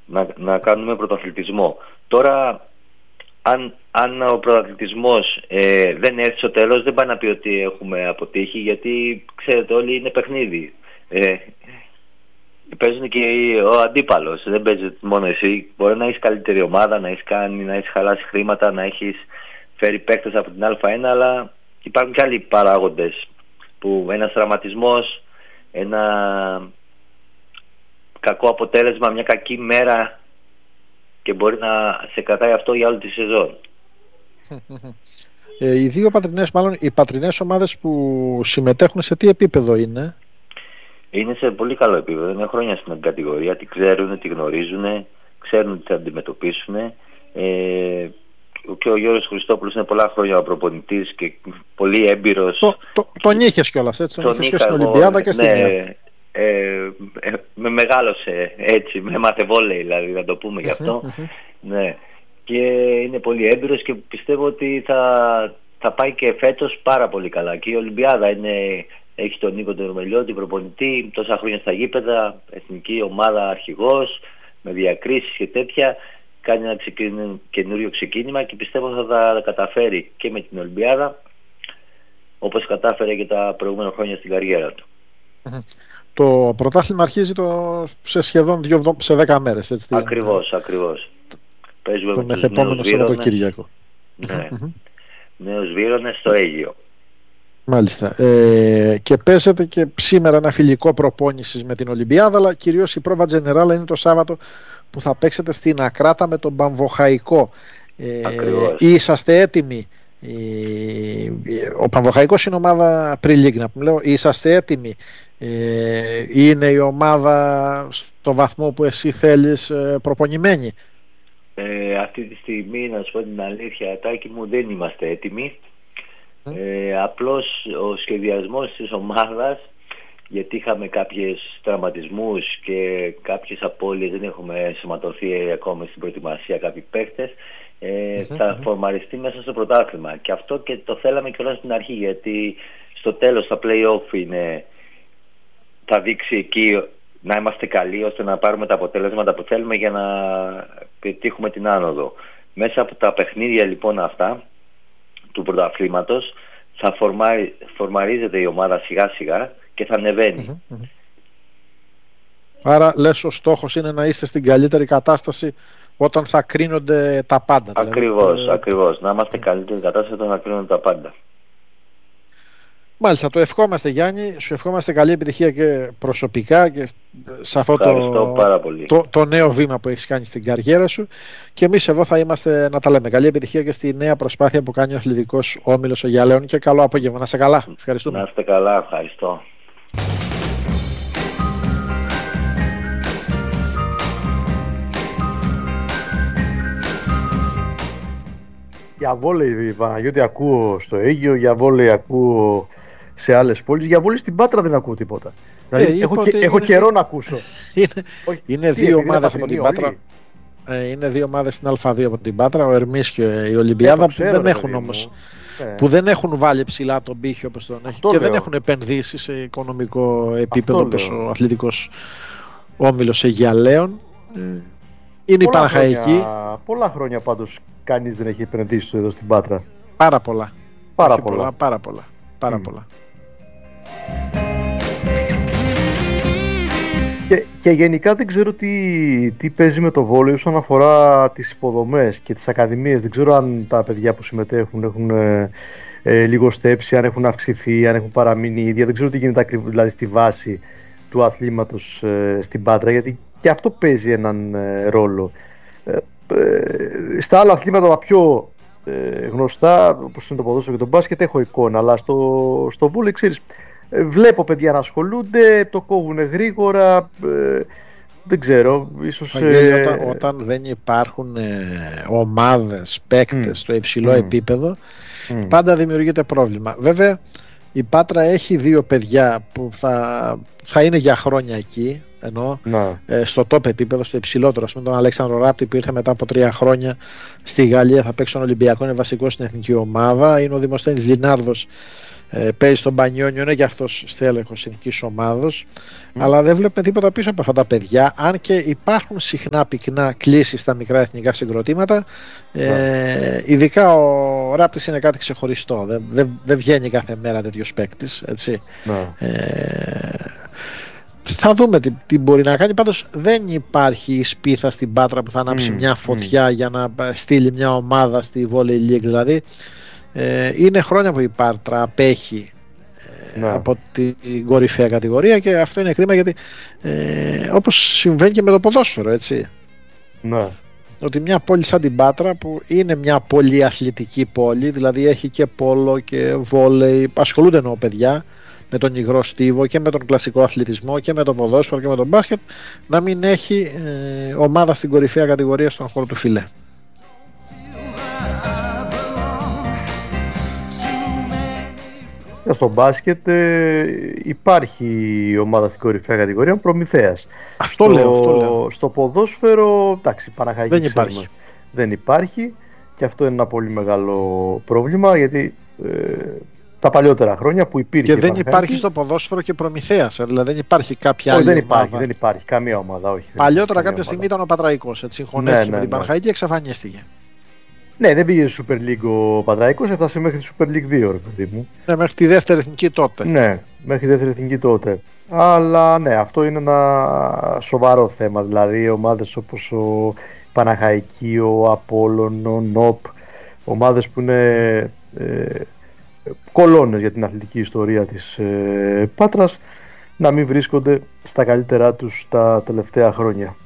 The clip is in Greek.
να κάνουμε πρωταθλητισμό. Τώρα, αν ο πρωταθλητισμός δεν έρθει στο τέλος, δεν πάει να πει ότι έχουμε αποτύχει, γιατί ξέρετε όλοι είναι παιχνίδι. Παίζουν και ο αντίπαλος, δεν παίζει μόνο εσύ. Μπορεί να έχεις καλύτερη ομάδα, να έχεις χαλάσει χρήματα, να έχεις φέρει παίκτες από την Α1, αλλά υπάρχουν και άλλοι παράγοντες που ένας τραυματισμός, ένα κακό αποτέλεσμα, μια κακή μέρα, και μπορεί να σε κρατάει αυτό για όλη τη σεζόν. Οι δύο πατρινές, μάλλον οι πατρινές ομάδες που συμμετέχουν, σε τι επίπεδο είναι? Είναι σε πολύ καλό επίπεδο. Είναι χρόνια στην κατηγορία, τη ξέρουν, τη γνωρίζουν, ξέρουν τι θα αντιμετωπίσουν. Και ο Γιώργος Χριστόπουλος είναι πολλά χρόνια ο προπονητής και πολύ έμπειρος. Τον είχες κιόλας, έτσι? Τον είχες και στην Ολυμπιάδα και στην ΕΕ. Με μεγάλωσε έτσι, με έμαθε βόλεϊ, δηλαδή, να το πούμε γι' αυτό. Ναι. Και είναι πολύ έμπειρος και πιστεύω ότι θα πάει και φέτος πάρα πολύ καλά. Και η Ολυμπιάδα έχει τον Νίκο τον Ρουμελιώτη, προπονητή, τόσα χρόνια στα γήπεδα, εθνική ομάδα αρχηγός, με διακρίσεις και τέτοια. Κάνει ένα καινούριο ξεκίνημα και πιστεύω θα τα καταφέρει και με την Ολυμπιάδα, όπως κατάφερε και τα προηγούμενα χρόνια στην καριέρα του. Το πρωτάθλημα αρχίζει σε σχεδόν 10 μέρες, έτσι? Ακριβώς. Παίζουμε το μεθεπόμενο Σαββατοκύριακο. Ναι. Νέους Βύρονες στο Αίγυο. Μάλιστα. Και παίζεται και σήμερα ένα φιλικό προπόνησης με την Ολυμπιάδα, αλλά κυρίως η πρόβα Τζενεράλα είναι το Σάββατο, που θα παίξετε στην Ακράτα με τον Παμβοχαϊκό. Είσαστε έτοιμοι? Ο Παμβοχαϊκός είναι ομάδα pre-league, να πούμε, είσαστε έτοιμοι? Είναι η ομάδα στο βαθμό που εσύ θέλεις προπονημένη? Αυτή τη στιγμή, να σου πω την αλήθεια, Τάκη μου, δεν είμαστε έτοιμοι. Απλώς ο σχεδιασμός της ομάδας, γιατί είχαμε κάποιους τραυματισμούς και κάποιες απώλειες, δεν έχουμε σωματωθεί ακόμα στην προετοιμασία κάποιοι παίκτες, θα φορμαριστεί μέσα στο πρωτάθλημα. Και αυτό και το θέλαμε και όλα στην αρχή, γιατί στο τέλος τα play-off θα δείξει εκεί να είμαστε καλοί, ώστε να πάρουμε τα αποτέλεσματα που θέλουμε για να πετύχουμε την άνοδο. Μέσα από τα παιχνίδια λοιπόν αυτά του πρωταθλήματος θα φορμαρίζεται η ομάδα σιγά σιγά και θα ανεβαίνει. Άρα λες ο στόχος είναι να είστε στην καλύτερη κατάσταση όταν θα κρίνονται τα πάντα? Ακριβώς. Να είμαστε καλύτερη κατάσταση όταν θα κρίνονται τα πάντα. Μάλιστα, το ευχόμαστε, Γιάννη. Σου ευχόμαστε καλή επιτυχία και προσωπικά και σε αυτό το νέο βήμα που έχεις κάνει στην καριέρα σου. Και εμείς εδώ θα είμαστε να τα λέμε. Καλή επιτυχία και στη νέα προσπάθεια που κάνει ο Αθλητικός Όμιλος Αιγιαλέων και καλό απόγευμα. Να είστε καλά. Ευχαριστούμε. Να είστε καλά. Ευχαριστώ. Για βόλεϊ, Παναγιώτη, ακούω στο Αίγυο, για βόλεϊ ακούω σε άλλες πόλεις. Για βόλεϊ στην Πάτρα δεν ακούω τίποτα. Δηλαδή, έχω καιρό να ακούσω. Είναι δύο ομάδες από την Πάτρα. Είναι δύο ομάδες στην Α2 από την Πάτρα, ο Ερμής και η Ολυμπιάδα, που δεν έχουν όμως. Που δεν έχουν βάλει ψηλά τον πύχη όπως τον έχει και δεν έχουν επενδύσει σε οικονομικό επίπεδο όπως ο Αθλητικός Όμιλος Αιγιαλέων. Είναι η Παναχαϊκή. Πολλά χρόνια πάντως κανείς δεν έχει επενδύσει εδώ στην Πάτρα. Πάρα πολλά. Πάρα πολλά. Και γενικά δεν ξέρω τι παίζει με το βόλεϊ όσον αφορά τις υποδομές και τις ακαδημίες. Δεν ξέρω αν τα παιδιά που συμμετέχουν έχουν λιγοστέψει, αν έχουν αυξηθεί, αν έχουν παραμείνει ίδια. Δεν ξέρω τι γίνεται ακριβώς, δηλαδή στη βάση του αθλήματος στην Πάτρα, γιατί και αυτό παίζει έναν ρόλο. Στα άλλα αθλήματα τα πιο γνωστά, όπως είναι το ποδόσφαιρο και το μπάσκετ, έχω εικόνα, αλλά στο βόλεϊ, ξέρεις, βλέπω παιδιά να ασχολούνται, το κόβουν γρήγορα, δεν ξέρω, ίσως... Όταν δεν υπάρχουν ομάδες, παίκτες στο υψηλό επίπεδο, πάντα δημιουργείται πρόβλημα. Βέβαια, η Πάτρα έχει δύο παιδιά που θα είναι για χρόνια εκεί, εννοώ, στο top επίπεδο, στο υψηλότερο. Ας πούμε τον Αλέξανδρο Ράπτη που ήρθε μετά από 3 χρόνια στη Γαλλία, θα παίξει στον Ολυμπιακό, είναι βασικός στην εθνική ομάδα. Είναι ο Δημοσθένης Λινάρδος, παίζει στον Πανιόνιο, είναι και αυτός στέλεχος εθνικής ομάδος. Αλλά δεν βλέπουμε τίποτα πίσω από αυτά τα παιδιά, αν και υπάρχουν συχνά πυκνά κλήσεις στα μικρά εθνικά συγκροτήματα. Ειδικά ο Ράπτης είναι κάτι ξεχωριστό, δεν βγαίνει κάθε μέρα τέτοιος παίκτης, έτσι. Θα δούμε τι μπορεί να κάνει. Πάντως δεν υπάρχει η σπίθα στην Πάτρα που θα ανάψει μια φωτιά για να στείλει μια ομάδα στη Volley League. Δηλαδή είναι χρόνια που η Πάτρα απέχει από την κορυφαία κατηγορία, και αυτό είναι κρίμα, γιατί όπως συμβαίνει και με το ποδόσφαιρο, έτσι. Ότι μια πόλη σαν την Πάτρα, που είναι μια πολύ αθλητική πόλη, δηλαδή έχει και πόλο και βόλεϊ, ασχολούνται εννοώ παιδιά με τον υγρό στίβο και με τον κλασικό αθλητισμό και με το ποδόσφαιρο και με τον μπάσκετ, να μην έχει ομάδα στην κορυφαία κατηγορία στον χώρο του φιλέ. Στο μπάσκετ υπάρχει ομάδα στην κορυφαία κατηγορία, Προμηθέας. Αυτό λέω. Στο ποδόσφαιρο, εντάξει, Παναχαϊκή δεν υπάρχει, και αυτό είναι ένα πολύ μεγάλο πρόβλημα, γιατί τα παλιότερα χρόνια που υπήρχε. Και δεν υπάρχει στο ποδόσφαιρο και Προμηθέας, δηλαδή δεν υπάρχει κάποια άλλη ομάδα. Δεν υπάρχει καμία ομάδα, όχι. Παλιότερα κάποια στιγμή ήταν ο Πατραϊκός, έτσι, συγχωνεύτηκε με την Παναχαϊκή και εξαφανίστηκε. Ναι, δεν πήγε στη Super League ο Πατραϊκός, έφτασε μέχρι τη Super League 2, ρε παιδί μου. Ναι, μέχρι τη δεύτερη εθνική τότε. Ναι, μέχρι τη δεύτερη εθνική τότε. Αλλά ναι, αυτό είναι ένα σοβαρό θέμα. Δηλαδή, ομάδες όπως ο Παναχαϊκή, ο Απόλλων, ο ΝΟΠ, ομάδες που είναι κολόνες για την αθλητική ιστορία της Πάτρας, να μην βρίσκονται στα καλύτερά τους τα τελευταία χρόνια.